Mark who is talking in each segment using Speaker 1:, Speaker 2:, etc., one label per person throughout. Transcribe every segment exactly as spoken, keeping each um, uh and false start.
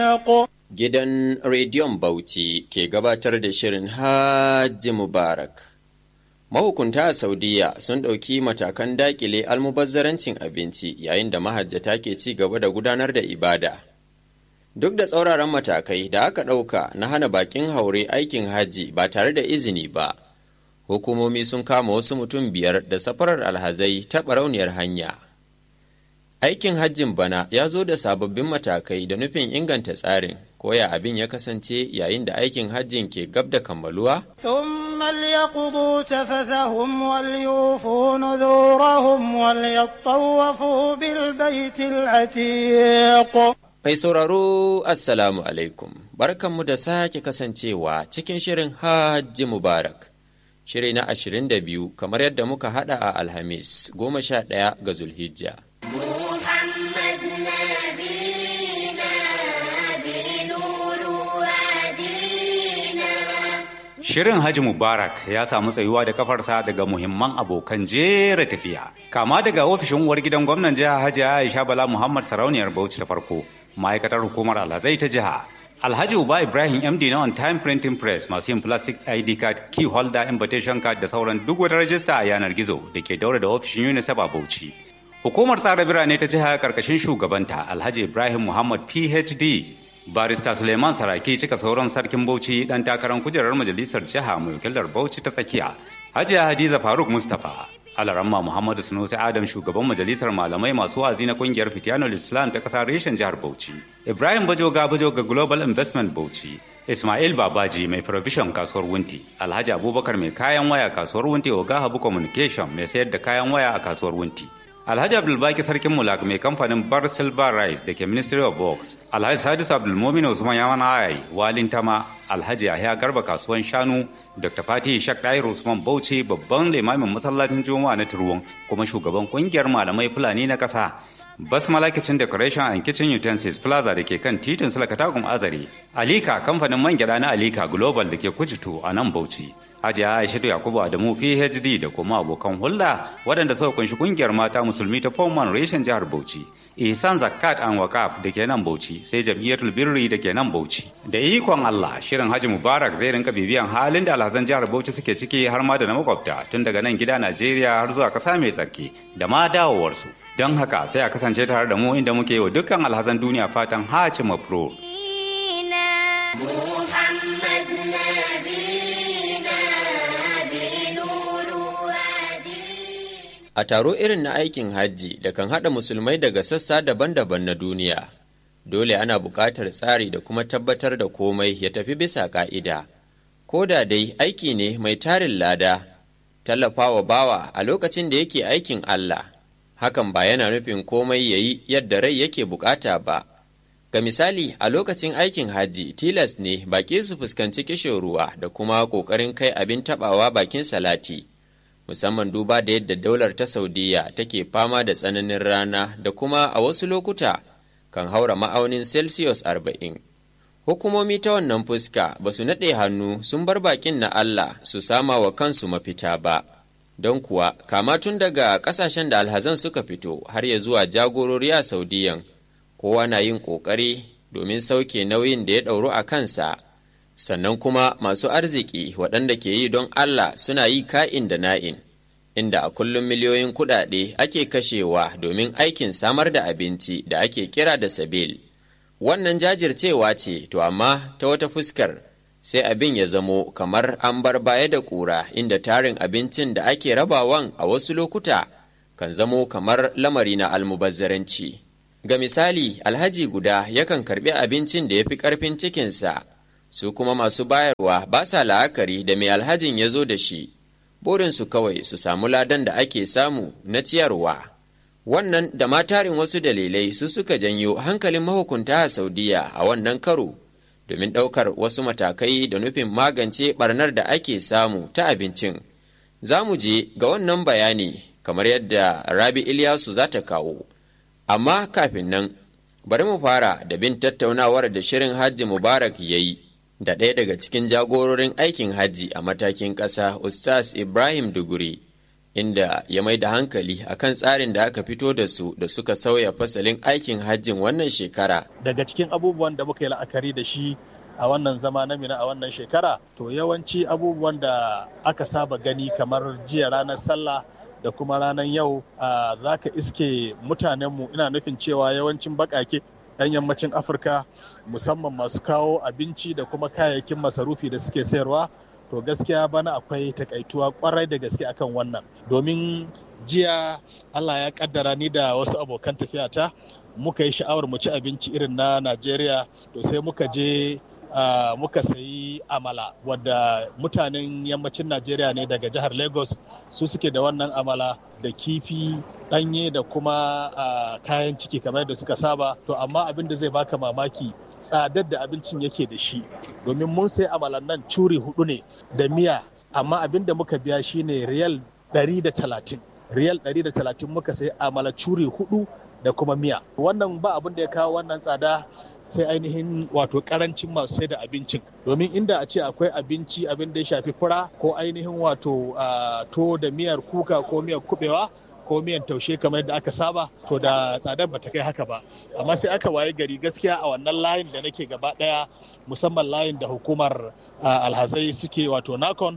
Speaker 1: Gidan Rediyon Bauchi ke gabatar da shirin Hajji Mubarak. Mahukunta a Saudiya sun ɗauki matakan daƙile almubazzarancin abinci yayin da mahajjata ke ci gaba da gudanar da ibada. Duk da tsauraran matakai da aka ɗauka na hana bakin haure aikin hajji ba tare da izini ba, hukumomi sun kama wasu mutum biyar da safarar alhazai ta ɓarauniyar hanya. Aikin hajjin bana ya zo da sababbin matakai da nufin inganta tsarin, koya abin ya kasance yayin da aikin hajjin ke gab da kammaluwa?
Speaker 2: ثم ليقضوا تفثهم وليوفوا نذورهم وليطوفوا بالبيت العتيق.
Speaker 1: Mai sauraro Assalamu alaikum, barkanmu da sake kasancewa cikin shirin Hajji Mubarak, shiri na ashirin da biyu kamar yadda muka hada a Alhamis goma sha ɗaya ga Zulhijja.
Speaker 3: Shirin Hajji Mubarak ya samu tsayuwa da kafarsa daga muhimman abokan jera tafiya. Kama daga ofishin uwar gidan gwamnan jiha Hajji Aisha Bala Muhammad Sarauniyar Bauchi ta farko, ma'aikatar hukumar alhazai ta jiha, Alhaji Uba Ibrahim M D na On Time Printing Press masu yin plastic I D card, key holder, invitation card da sauran duk wata rajista a yanar gizo da ke daura da ofishin UNICEF a Bauchi. Hukumar tsara birane ta jiha karkashin shugabanta Alhaji Ibrahim Muhammad P H D, Barista Suleiman Saraki cika sauran sarkin Bauchi dan takarar kujerar majalisar jiha mai wakilar Bauchi ta tsakiya, Hajiya Hadiza Faruk Mustapha, Alaramma Muhammadu Sunusi Adam shugaban majalisar malamai masu wazi na kungiyar Fitiyanul Islam ta kasar reshen jihar Bauchi, Ibrahim Bajoga Bajoga Global Investment Bauchi, Ismail Babaji mai provision kasuwar Wunti, Alhaji Abubakar mai kayan waya kasuwar Wunti, Oga Habu Communication mai sayar da kayan waya a kasuwar Wunti, Alhaji Abdulbaki Sarkin Mulak mai kamfanin Bar Silver Rice da ke Ministry of Works, Alhaji Sadis Abdulmumin Usman Yaman Ayai, Walin Tama, Alhaji Yahya Garba kasuwan Shanu, Doctor Fati Shak Dair Usman Bauchi babban limamin masallacin Juma'a na Turuwan kuma shugaban kungiyar malamai Fulani na ƙasa, Basmala Kitchen Decoration and Kitchen Utensils Plaza da ke kan titin Sulakatagun Azare, Alika kamfanin man gyada na Alika Global da ke Kujitu a nan Bauchi, Hajiya Aishatu Yakubu Adamu P H D da kuma abokan hulɗa waɗanda suka kunshi kungiyar mata musulmi ta Foman reshen jihar Bauchi, Ihsan Zakat and Wakaf da ke nan Bauchi, sai Jam'iyyatul Birri da ke nan Bauchi. Da ikon Allah, shirin Hajji Mubarak zai rinka bibiyan halin da alhazan jihar Bauchi suke ciki har ma da na makwabta tun daga nan gida Najeriya har zuwa ƙasa mai tsarki da ma dawowarsu. Don haka sai a kasance tare da mu inda muke yi wa dukkan alhazan duniya fatan Hajji Mabrur.
Speaker 1: A taro irin na aikin hajji da kan haɗa musulmai daga sassa daban-daban na duniya, dole ana buƙatar tsari da kuma tabbatar da komai ya tafi bisa ƙa'ida. Ko da dai aiki ne mai tarin lada, tallafawa bawa a lokacin da yake aikin Allah, hakan ba yana nufin komai ya yi yadda rai yake buƙata ba. Ga misali, a lokacin aikin hajji tilas ne baƙi su fuskanci kishin ruwa da kuma ƙoƙarin kai abin taɓawa bakin salati. Musamman duba da yadda daular ta Saudiya take fama da tsananin rana da kuma a wasu lokuta kan haura ma'aunin Celsius arba'in. Hukumomi ta wannan fuska ba su naɗe hannu sun bar bakin na Allah su sama wa kansu mafita ba, don kuwa kama tun daga ƙasashen da alhazan suka fito har ya zuwa jagorori a Saudiyan, kowa na yin ƙoƙari domin sauke nauyin da ya ɗauru a kansa. Sannan kuma masu arziki waɗanda ke yi don Allah suna yi ka'in da na'in, inda a kullum miliyoyin kuɗaɗe ake kashewa domin aikin samar da abinci da ake kira da sabil. Wannan jajircewa ce, to amma ta wata fuskar sai abin ya zamo kamar an bar baya da ƙura, inda tarin abincin da ake rabawan a wasu lokuta kan zamo kamar lamari na almubazzaranci. Ga misali, alhaji guda yakan karɓi abincin da ya fi ƙarfin cikinsa, su kuma masu bayarwa ba sa la'akari da mai alhajin ya zo da shi, burinsu kawai su samu ladan da ake samu na ciyarwa. Wannan da ma tarin wasu dalilai su suka janyo hankalin mahukunta a Saudiya a wannan karo domin ɗaukar wasu matakai da nufin magance ɓarnar da ake samu ta abincin. Za mu je ga wannan bayani kamar yadda Rabi Ilyasu za ta kawo. Amma kafin nan, bari mu fara da bin tattaunawar da shirin Hajji Mubarak ya yi da ɗaya daga cikin jagororin aikin hajji a matakin ƙasa Ustaz Ibrahim Duguri inda ya mai da hankali akan tsarin da aka fito da su da suka sauya fasalin aikin hajjin wannan shekara.
Speaker 4: Daga cikin abubuwan da muka yi la'akari da shi a wannan zama na Mina a wannan shekara, to yawanci abubuwan da aka saba gani kamar jiya ranar sallah da kuma ranar yau za ka iske mutanenmu, ina nufin cewa yawancin baƙaƙe 'yan yammacin Afirka musamman masu kawo abinci da kuma kayayyakin masarufi da suke sayarwa. To gaskiya bana akwai takaituwa kwarai da gaske akan wannan, domin jiya Allah ya kaddara ni da wasu abokan tafiyata muka yi sha'awar mu ci abinci irin na Najeriya, to sai muka je uh, muka sayi amala wadda mutanen yammacin Najeriya ne daga jihar Lagos su suke da wannan amala da kifi ɗanye da kuma uh, kayan ciki kamar da suka saba. To amma abin da zai baka mamaki tsadar da abincin yake da shi, domin mun sai amalan nan curi hudu ne da miya, amma abin da muka biya shine riyal ɗari da talatin. Riyal ɗari da talatin muka sai amala curi hudu da kuma miya. Wannan ba abin da ya kawo wannan tsada sai ainihin wato karancin masu sai da abincin, domin inda a ce akwai abinci abin da ya shafi fura ko ainihin wato to da miyar kuka ko miyar kubewa ko miyan taushe kamar yadda aka saba, to da tsadar bata kai haka ba. Amma sai aka waye gari gaskiya a wannan layin da nake gaba daya, musamman layin da hukumar alhazai suke wato nakon,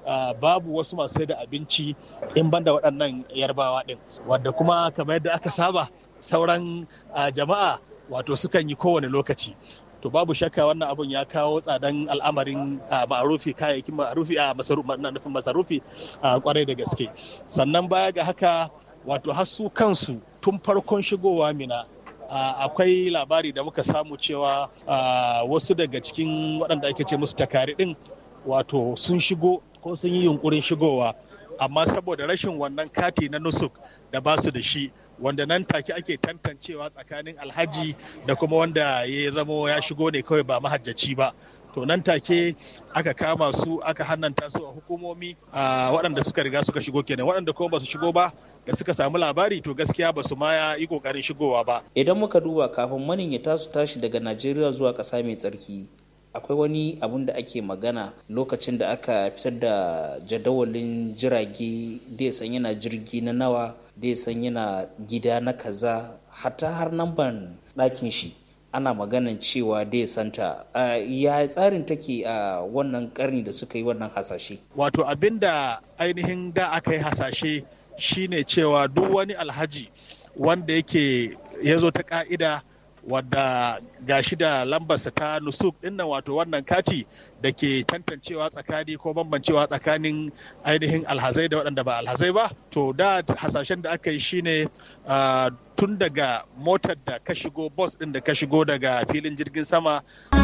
Speaker 4: babu wasu masu sai da abinci in banda waɗannan yarbawa din, wadda kuma kamar yadda aka saba sauran jama'a wato sukan yi kowane lokaci. To babu shakka wannan abun ya kawo tsadan al'amarin ma'arufi, kayayyakin ma'arufi a nufin masarufi kwarai da gaske. Sannan baya ga haka wato har su kansu tun farkon shigowa Mina akwai labari da muka samu cewa wasu daga cikin waɗanda ake ce musu takari ɗin wato sun shigo ko sun yi yunkurin shigowa, amma saboda rashin wannan kati na nusuk da ba su da shi, wanda nan take ake tantancewa tsakanin alhaji da kuma wanda ya zamo ya shigo ne kawai ba mahajjaci ba, to nan take aka kama su aka hannanta su a hukumomi a waɗanda suka riga suka shigo kenan. Waɗanda kuma ba su shigo ba da suka samu labari to gaskiya ba su ma yi kokarin shigowa ba.
Speaker 5: Idan muka duba kafin maniyyata su tashi daga Najeriya zuwa ƙasa mai tsarki, akwai wani abun da ake magana lokacin da aka fitar da jadawalin jirage da ya san yana jirgi na nawa, da ya san yana gida na kaza, hatta har namban ɗakin shi ana maganan cewa da ya santa. Ya tsarin take a wannan karni da suka yi wannan hasashe?
Speaker 4: Wato abin da ainihin da aka yi hasashe shine cewa duk wani alhaji wanda yake ya zo ta ka'ida, wadda gashi da lambarsa ta nusuk dinnan wato wannan kati da ke tantancewa tsakani ko bambancewa tsakanin ainihin alhazai da waɗanda ba alhazai ba, to da hasashen da aka yi shine uh, tun daga motar da ka shigo, bus din da ka shigo daga filin jirgin sama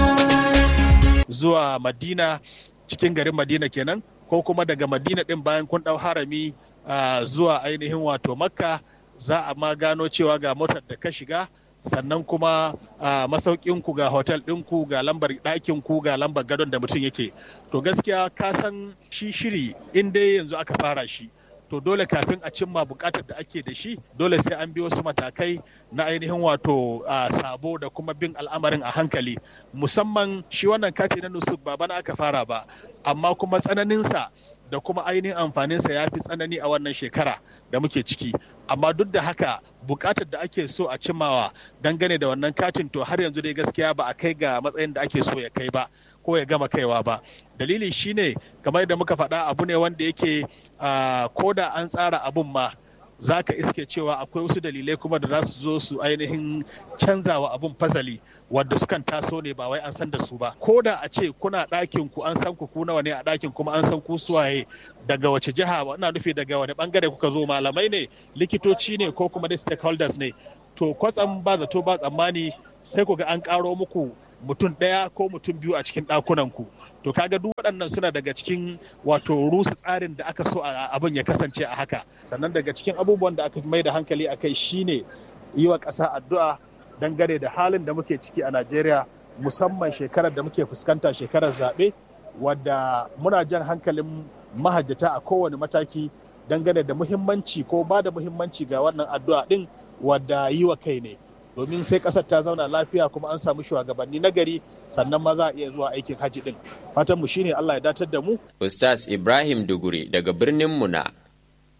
Speaker 4: zuwa Madina, cikin garin Madina kenan, ko kuma daga Madina din bayan kun ɗau harami uh, zuwa ainihin wato Makka, za a ma gano cewa ga motar da ka shiga, sannan kuma a masaukinku ga hotel ɗinku, ga lambar ɗakinku, ga lambar gadon da mutum yake. To gaskiya ka san shi shiri in dai yanzu aka fara shi, to dole kafin a cimma bukatar da ake da shi, dole sai an bi wasu matakai na ainihin wato sabo da kuma bin al'amarin a hankali. Musamman shi wannan kati na nusuk ba bana aka fara ba, amma kuma tsananinsa da kuma ainihin amfaninsa ya fi tsanani a wannan shekara da muke ciki. Amma duk da haka bukatar da ake so a cimawa dangane da wannan katin, to har yanzu dai gaskiya ba a kai ga matsayin da ake so ya kai ba ko ya gama kaiwa ba. Dalili shine kamar da muka faɗa, abu ne wanda yake ko da an tsara abun ma za ka iske cewa akwai wasu dalilai kuma da za su zo su ainihin canzawa abun fasali, wadda sukan taso ne ba wai an san da su ba. Ko da a ce kuna ɗakin ku an san ku ku nawa ne a ɗakin, kuma an san ku suwaye daga wace jiha, ina nufi daga wani bangare kuka zo, malamai ne, likitoci ne, ko kuma dai stakeholders ne, to kwatsam ba zato ba tsammani sai ku ga an ƙaro muku mutum ɗaya ko mutum biyu a cikin ɗakunan ku. To kaga duk waɗannan suna daga cikin wato rusa tsarin da aka so abin ya kasance a haka. Sannan daga cikin abubuwan da aka mai da hankali a kai shine yi wa ƙasa addu'a dangane da halin da muke ciki a Najeriya, musamman shekarar da muke fuskanta, shekarar zaɓe, wadda muna jan hankalin mahajjata a kowane mataki dangane da muhimmanci ko ba da muhimmanci ga wannan addu'a ɗin, wadda yi wa kai ne. Domin sai ƙasar ta zauna lafiya kuma an samu shugabanni na gari, sannan ma za a iya zuwa aikin hajji din. Fatanmu shine Allah ya datar da mu.
Speaker 1: Ustaz Ibrahim Duguri daga birnin Muna.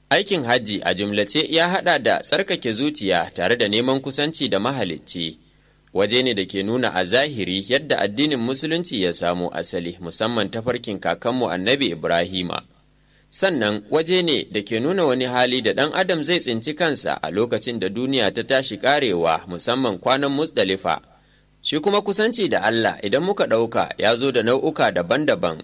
Speaker 1: Aikin hajji a jumlace ya haɗa da tsarkake zuciya tare da neman kusanci da mahalicci. Waje ne da ke nuna a zahiri yadda addinin musulunci ya samo asali, musamman tafarkin kakanmu annabi Ibrahima. Sannan waje ne da ke nuna wani hali da ɗan adam zai tsinci kansa a lokacin da duniya ta tashi ƙarewa, musamman kwanan Musdalifa. Shi kuma kusanci da Allah idan muka ɗauka ya zo da nau'uka daban-daban.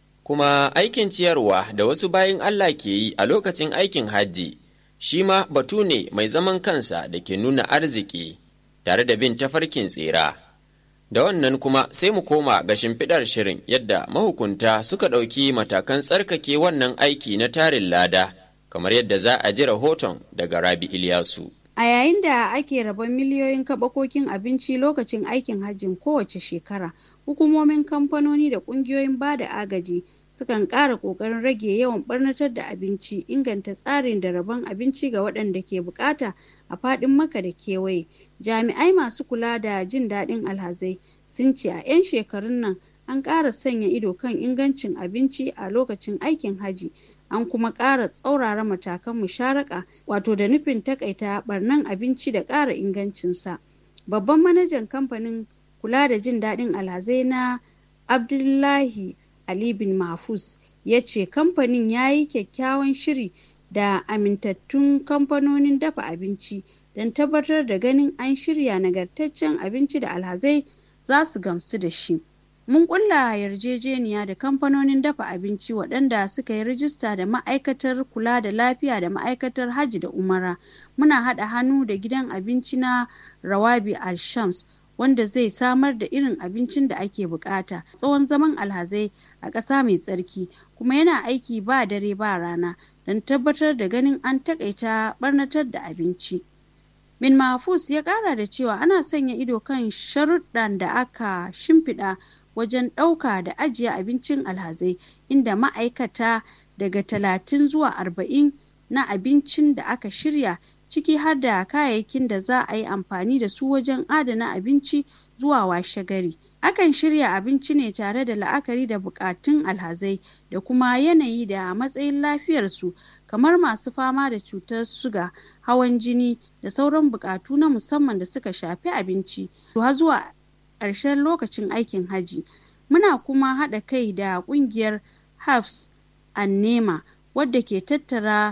Speaker 1: Kuma aikin ciyarwa da wasu bayin Allah ke yi a lokacin aikin hajji, shi ma batu ne mai zaman kansa da ke nuna arziki tare da bin tafarkin tsira. Da wannan kuma sai mu koma ga shimfiɗar shirin yadda mahukunta suka ɗauki matakan tsarkake wannan aiki na tarin lada, kamar yadda za a ji rahoton daga Rabi Ilyasu.
Speaker 6: A yayin da ake rabon miliyoyin kaɓakokin abinci lokacin aikin hajjin kowace shekara, hukumomin kamfanoni da ƙungiyoyin ba da agaji sukan ƙara ƙoƙarin rage yawan ɓarnatar da abinci, inganta tsarin da rabon abinci ga waɗanda ke buƙata a faɗin Makka da kewaye. Jami'ai masu kula da jin daɗin alhazai sun ce a 'yan shekarun nan an ƙara sanya ido kan ingancin abinci a lokacin aikin hajji. An kuma ƙara tsaurara matakan musharaka, wato da nufin takaita ɓarnan abinci da ƙara ingancinsa. Babban manajan kamfanin kula da jin daɗin alhazai na Abdullahi Ali bin Mahfuz ya ce kamfanin ya yi kyakkyawan shiri da amintattun kamfanonin dafa abinci don tabbatar da ganin an shirya nagartaccen abinci da alhazai za su gamsu da shi. Mun kulla yarjejeniya da kamfanonin dafa abinci waɗanda suka yi rijista da ma'aikatar kula da lafiya da ma'aikatar hajji da umara. Muna haɗa hannu da gidan abinci na Rawabi Al-Shams wanda zai samar da irin abincin da ake bukata tsawon zaman alhazai a ƙasa mai tsarki, kuma yana aiki ba dare ba rana don tabbatar da ganin an takaita ɓarnatar da abinci. Bin Mahfuz ya ƙara da cewa ana sanya ido kan sharuɗan da aka shimfiɗa wajen ɗauka da ajiye abincin alhazai, inda ma'aikata daga talatin zuwa arba'in na abincin da aka shirya, ciki har da kayayyakin da za a yi amfani da su wajen adana abinci zuwa washe gari. Akan shirya abinci ne tare da la'akari da buƙatun alhazai da kuma yanayi da matsayin lafiyarsu, kamar masu fama da cutar suga, hawan jini da sauran buƙatu na musamman da suka shafi abinci har zuwa ƙarshen lokacin aikin hajji. Muna kuma haɗa kai da ƙungiyar Hafs and Nema wadda ke tattara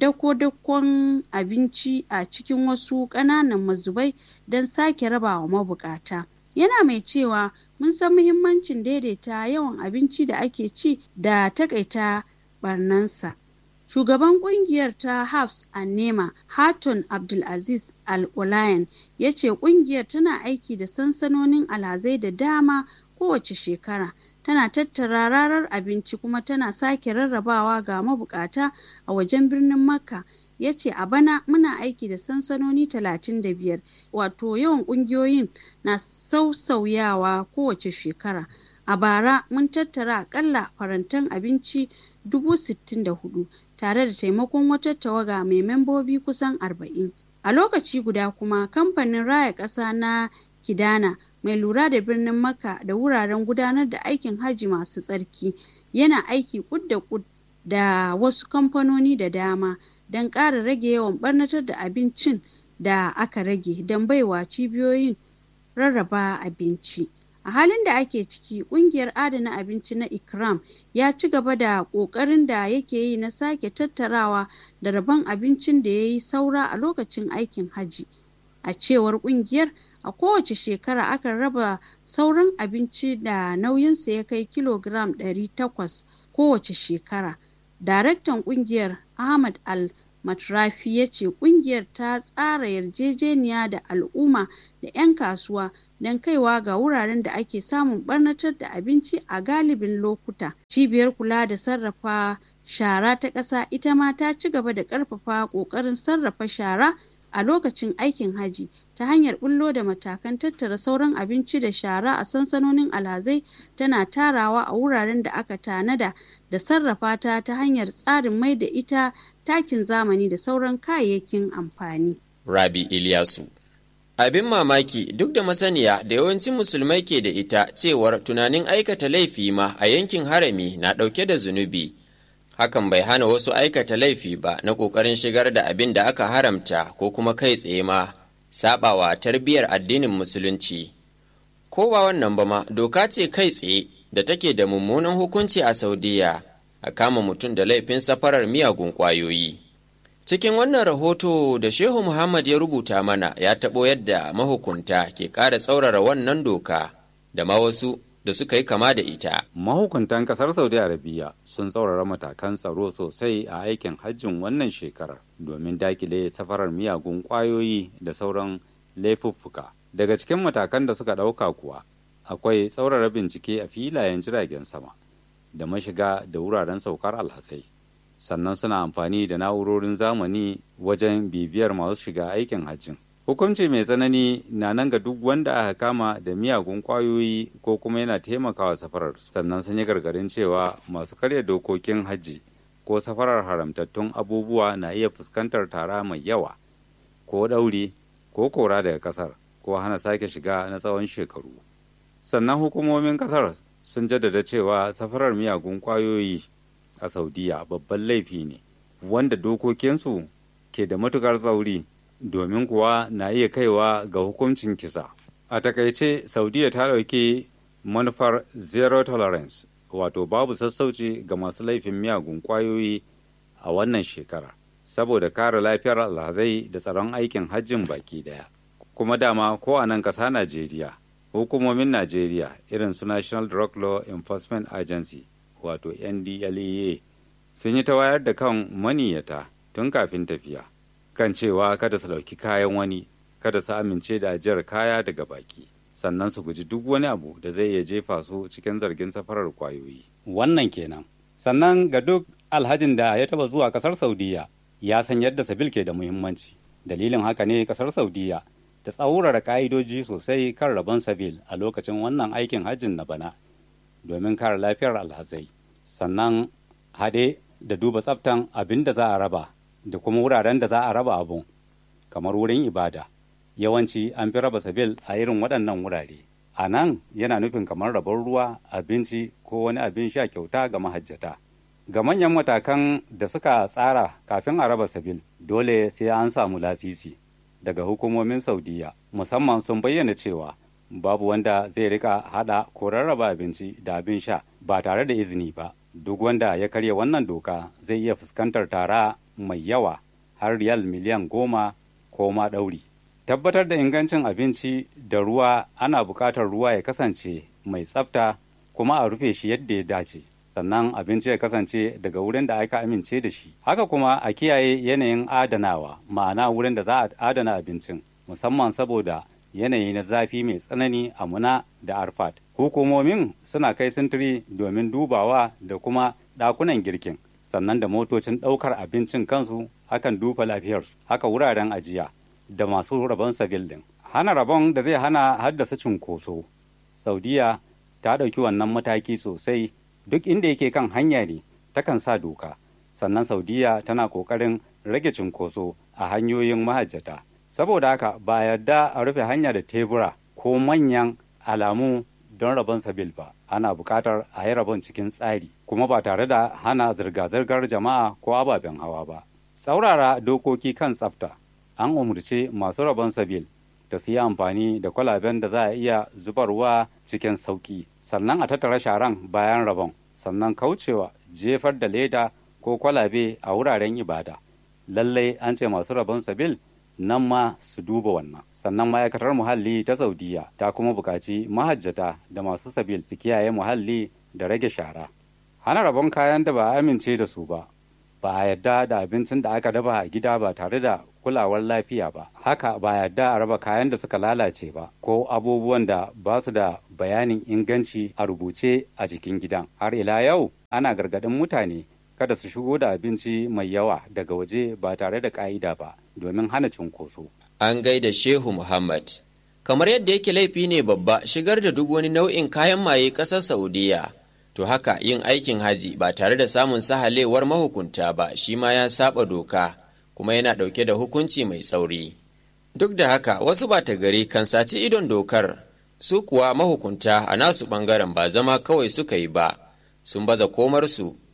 Speaker 6: dako-dakon abinci a cikin wasu ƙananan mazubai don sake rabawa mabukata. Yana mai cewa mun san muhimmancin daidaita yawan abinci da ake ci da takaita barnansa. Shugaban kungiyar ta Hafs and Nema, Hatun Abdulaziz Al-Olayan, ya ce kungiyar tana aiki da sansanonin alhazai da dama kowace shekara. Tana tattara rarar abinci kuma tana sake rarrabawa ga mabukata a wajen birnin Makka. Ya ce a bana muna aiki da sansanoni talatin da biyar, wato yawan kungiyoyin na sausauyawa kowace shekara. A bara mun tattara akalla farantan abinci dubu sittin da hudu tare da taimakon wata tawaga mai membobi kusan arba'in. A lokaci guda kuma kamfanin raya ƙasa na Kidana mai lura da birnin Makka da wuraren gudanar da aikin hajji masu tsarki yana aiki kud da kud da wasu kamfanoni da dama don ƙara rage yawan ɓarnatar da abincin da aka rage don baiwa cibiyoyin rarraba abinci. A halin da ake ciki, ƙungiyar adana abinci na Ikram ya ci gaba da ƙoƙarin da yake yi na sake tattarawa da rabon abincin da ya yi saura a lokacin aikin hajji. A cewar ƙungiyar, a kowace shekara akan raba sauran abinci da nauyinsa ya kai kilogiram ɗari takwas kowace shekara. Daraktan ƙungiyar Ahmad Al-Matrafi ya ce ƙungiyar ta tsara yarjejeniya da al'umma da 'yan kasuwa don kaiwa ga wuraren da ake samun ɓarnatar da abinci a galibin lokuta. Cibiyar kula da sarrafa shara ta ƙasa ita ma ta ci gaba da ƙarfafa ƙoƙarin sarrafa shara a lokacin aikin hajji ta hanyar bullo da matakan tattara sauran abinci da shara a sansanonin alhazai, tana tarawa a wuraren da aka tanada da sarrafa ta ta hanyar tsarin mai da ita takin zamani da sauran kayayyakin amfani.
Speaker 1: Rabi Ilyasu. Abin mamaki duk da masaniya da yawancin musulmai ke da ita cewar tunanin aikata laifi ma a yankin harami na ɗauke da zunubi. hakan bai hana wasu aikata laifi ba na ƙoƙarin shigar da abin da aka haramta ko kuma kai tsaye ma saɓawa tarbiyyar addinin musulunci. Ko ba wannan ba ma doka ce kai tsaye da take da mummunan hukunci a Saudiya a kama mutum da laifin safarar miyagun ƙwayoyi. Cikin wannan rahoto da Shehu Muhammad ya rubuta mana ya taɓo yadda mahukunta ke ƙara tsaurara wannan doka da ma wasu da suka yi kama da ita.
Speaker 3: Mahukuntan kasar Saudi Arabia sun tsaurara matakan tsaro sosai a aikin hajjin wannan shekarar domin dakile safarar miyagun ƙwayoyi da sauran laifuffuka. Daga cikin matakan da suka ɗauka kuwa akwai tsaurara bincike a filayen jiragen sama da mashiga da wuraren saukar alhazai. Sannan suna amfani da na'urorin zamani wajen bibiyar masu shiga aikin hajjin. Hukunci mai tsanani na nan ga duk wanda aka kama da miyagun ƙwayoyi ko kuma yana taimakawa safararsu. Sannan sun yi gargaɗin cewa masu karya dokokin hajji ko safarar haramtattun abubuwa na iya fuskantar tara mai yawa ko ɗauri ko kora daga ƙasar ko hana sake shiga na tsawon shekaru. Sannan hukumomin ƙasar sun jaddada cewa safarar miyagun ƙwayoyi a Saudiya babban laifi ne wanda dokokinsu ke da matukar tsauri domin kuwa na iya kaiwa ga hukuncin kisa. A takaice Saudiya ta ɗauki manufar zero tolerance wato babu sassauci ga masu laifin miyagun ƙwayoyi a wannan shekara saboda kare lafiyar alhazai da tsaron aikin hajjin baki ɗaya. Kuma dama ko a nan ƙasa Najeriya hukumomin Najeriya irin su National Drug Law Enforcement Agency wato N D L E A sun yi ta wayar da kan maniyyata tun kafin tafiya kan cewa kada su ɗauki kayan wani, kada su amince da ajiyar kaya daga baki, sannan su guji duk wani abu da zai iya jefa su cikin zargin safarar kwayoyi. Wannan kenan. Sannan ga duk alhajin da ya taba zuwa kasar Saudiya ya san yadda sabil ke da muhimmanci. Dalilin haka ne kasar Saudiya ta tsaurara ka'idoji sosai kan rabon sabil a lokacin wannan aikin hajjin na bana domin kare lafiyar alhazai. Sannan haɗe da duba tsaftan abin da za a raba da kuma wuraren da za a raba abun kamar wurin ibada. Yawanci an fi raba sabil a irin waɗannan wurare. A nan yana nufin kamar rabon ruwa, abinci ko wani abin sha kyauta ga mahajjata. Ga manyan matakan da suka tsara kafin a raba sabil dole sai an samu lasisi daga hukumomin Saudiya. Musamman sun bayyana cewa babu wanda zai rika hada ko rarraba abinci da abin sha ba tare da izini ba. Duk wanda ya karya wannan doka zai iya fuskantar tara mai yawa har riyal miliyan goma ko ma ɗauri. Tabbatar da ingancin abinci da ruwa, ana buƙatar ruwa ya kasance mai tsafta kuma a rufe shi yadda ya dace. Sannan abinci ya kasance daga wurin da aka amince da shi. Haka kuma a kiyaye yanayin adanawa, ma'ana wurin da za a adana abincin, musamman saboda yanayi na zafi mai tsanani a Muna da Arfat. Hukumomin suna kai sintiri domin dubawa da kuma ɗakunan girkin, sannan da motocin ɗaukar abincin kansu akan duba lafiyarsu, haka wuraren ajiya da masu rabon sabil ɗin. Hana rabon da zai hana haddasa cunkoso. Saudiya ta ɗauki wannan mataki sosai, duk inda yake kan hanya ne takan sa doka. Sannan Saudiya tana ƙoƙarin rage cunkoso a hanyoyin mahajjata. Saboda haka ba yarda a rufe hanya da tebura ko manyan alamu don rabon sabil ba. Ana buƙatar a yi rabon cikin tsari kuma ba tare da hana zirga-zirgar jama'a ko ababen hawa ba. Tsaurara dokoki kan tsafta. An umarci masu rabon sabil da su yi amfani da kwalaben da za a iya zubarwa cikin sauƙi. Sannan a tattara sharan bayan rabon. Sannan kaucewa jefar da leda ko kwalabe a wuraren ibada. Lallai an ce masu rabon sabil nan ma su duba wannan. Sannan ma'aikatar muhalli ta Saudiya ta kuma buƙaci mahajjata da masu sabil su kiyaye muhalli da rage shara. Hana rabon kayan da ba a amince da su ba. Ba a yarda da abincin da aka dafa a gida ba tare da kulawar lafiya ba. Haka ba a yarda a raba kayan da suka lalace ba ko abubuwan da ba su da bayanin inganci a rubuce a jikin gidan. Har ila yau ana gargaɗin mutane kada su shigo da abinci mai yawa daga waje ba tare da ƙa'ida ba domin hana cunkoso.
Speaker 1: An gaida Shehu Muhammad. Kamar yadda yake laifi ne babba shigar da duk wani nau'in kayan maye ƙasar Saudiya, to haka yin aikin haji ba tare da samun sahalewar mahukunta ba shi ma ya saba doka kuma yana ɗauke da hukunci mai tsauri. Duk da haka wasu bata gari kan saci idon dokar, su kuwa mahukunta a nasu ɓangaren ba zama kawai suka yi ba, sun baza komarsu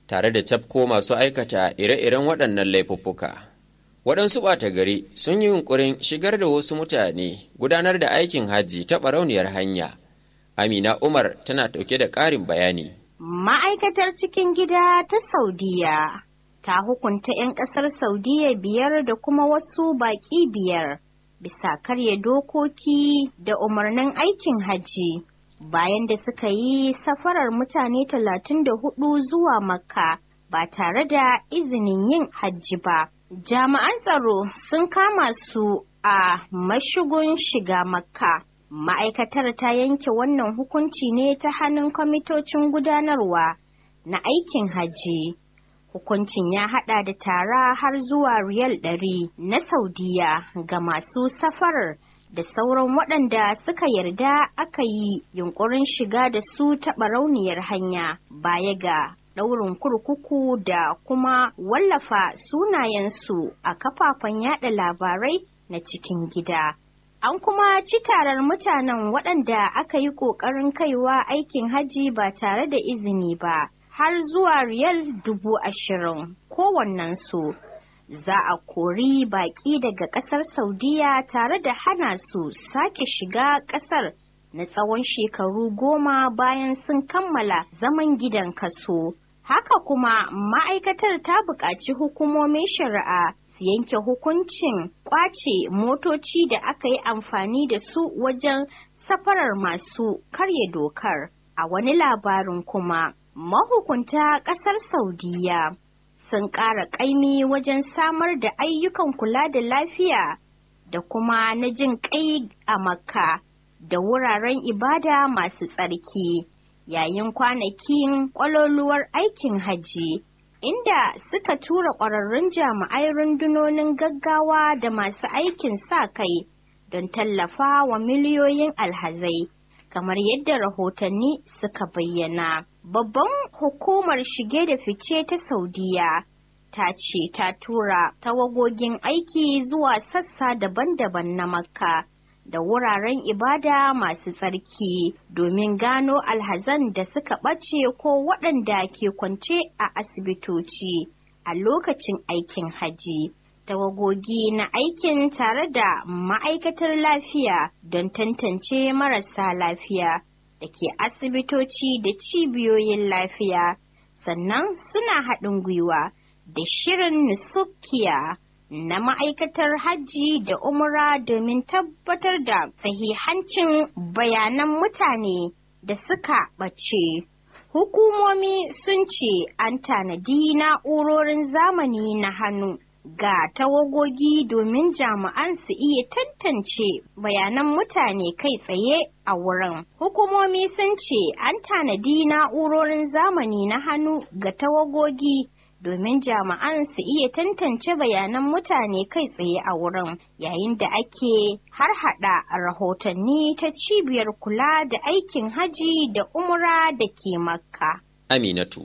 Speaker 1: tare da tafko masu aikata ire-iren waɗannan laifuffuka. Waɗansu ɓata gari sun yi yunƙurin shigar da wasu mutane gudanar da aikin hajji ta ɓarauniyar hanya. Amina Umar tana ɗauke da ƙarin bayani.
Speaker 7: Ma'aikatar cikin gida ta Saudiya ta hukunta 'yan ƙasar Saudiya biyar da kuma wasu baƙi biyar bisa karya dokoki da umarnin aikin hajji bayan da suka yi safarar mutane talatin da hudu zuwa Makka ba tare da izinin yin hajji ba. Jami'an tsaro sun kama su a mashigun shiga Makka. Ma'aikatar ta yanke wannan hukunci ne ta hannun kwamitocin gudanarwa na aikin hajji. Hukuncin ya haɗa da tara har zuwa riyal ɗari na Saudiya ga masu safarar da sauran waɗanda suka yarda aka yi yunƙurin shiga da su ta ɓarauniyar hanya baya ga ɗaurin kurkuku da kuma wallafa sunayensu a kafafen yaɗa labarai na cikin gida. An kuma ci tarar mutanen waɗanda aka yi ƙoƙarin kaiwa aikin hajji ba tare da izini ba, har zuwa riyal dubu ashirin kowannensu. Za a kori baƙi daga ƙasar Saudiya tare da hana su sake shiga ƙasar na tsawon shekaru goma bayan sun kammala zaman gidan kaso. Haka kuma ma'aikatar ta buƙaci hukumomin shari'a su yanke hukuncin ƙwace motoci da aka yi amfani da su wajen safarar masu karya dokar. A wani labarin kuma, mahukunta ƙasar Saudiya sun ƙara ƙaimi wajen samar da ayyukan kula da lafiya da kuma na jin ƙai a Makka da wuraren ibada masu tsarki yayin kwanakin ƙwaloluwar aikin hajji, inda suka tura ƙwararrun jami'ai rundunonin gaggawa da masu aikin sa kai don tallafa wa miliyoyin alhazai, kamar yadda rahotanni suka bayyana. Babban hukumar shige da fice ta Saudiya ta ce ta tura tawagogin aiki zuwa sassa daban-daban na Makka da wuraren ibada masu tsarki domin gano alhazan da suka ɓace ko waɗanda ke kwance a asibitoci a lokacin aikin hajji. Tawagogi na aikin tare da ma'aikatar lafiya don tantance marasa lafiya da ke asibitoci da cibiyoyin lafiya, sannan suna haɗin gwiwa da shirin Nusukiya na ma'aikatar hajji da umra domin tabbatar da sahihancin bayanan mutane da suka ɓace. Hukumomi sun ce an tanadi na'urorin zamani na hannu ga tawagogi domin jami'an su iya tantance bayanan mutane kai tsaye a wurin. Hukumomi sun ce an tanadi na'urorin zamani na hannu ga tawagogi domin jami'an su iya tantance bayanan mutane kai tsaye a wurin yayin da ake har hada rahotanni ta cibiyar kula da aikin haji da umra da ke Makka.
Speaker 1: Aminatu,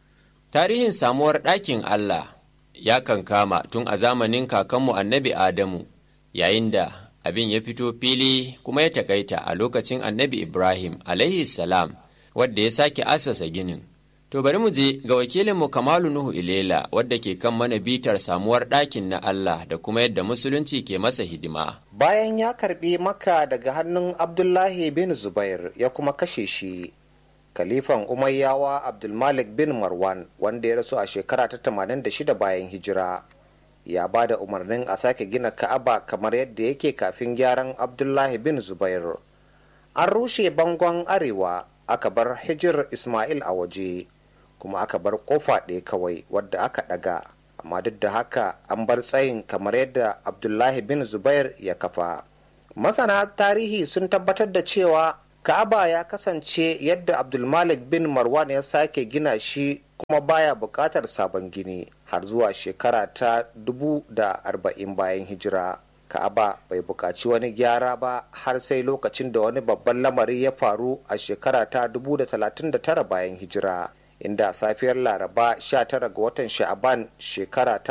Speaker 1: tarihin samuwar ɗakin Allah ya kankama tun a zamanin kakanmu annabi Adamu, yayin da abin ya fito fili kuma ya takaita a lokacin annabi Ibrahim alaihi salam, wadda ya sake asasa ginin. To bari mu je ga wakilinmu Kamalu Nuhu Ilela, wadda ke kan mana bitar samuwar ɗakin na Allah da kuma yadda musulunci ke masa hidima.
Speaker 8: Bayan ya karɓi Makka daga hannun Abdullahi bin Zubair ya kuma kashe shi, Kalifan Umayyawa Abdulmalik bin Marwan, wanda ya rasu a shekara ta tamanin da shida bayan hijira, ya ba da umarnin a sake gina Ka'aba kamar yadda yake kafin gyaran Abdullahi bin Zubair. An rushe bangon arewa, aka bar hijir Ismail a waje, kuma aka bar kofa ɗaya kawai wadda aka ɗaga, amma duk da haka an bar tsayin kamar yadda Abdullahi bin Zubair ya kafa. Masana tarihi sun tabbatar da cewa Ka'aba ya kasance yadda Abdulmalik bin Marwan ya sake gina shi, kuma baya buƙatar sabon gini har zuwa shekara ta dubu da arba'in bayan hijira. Ka'aba bai buƙaci wani gyara ba har sai lokacin da wani babban lamari ya faru a shekara ta dubu da talatin da tara bayan hijira, inda safiyar Laraba sha tara ga watan Sha'aban shekara ta